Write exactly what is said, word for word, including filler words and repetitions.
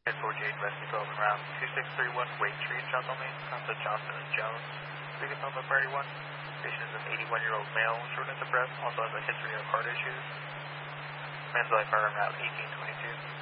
forty-eight Rescue twelve around two six three one Wade Street, Johnson, contact Johnson and Jones. Speaking on the Priority one. Patient is an eighty-one-year-old male, shortness of breath, also has a history of heart issues. Man's life are around eighteen twenty-two.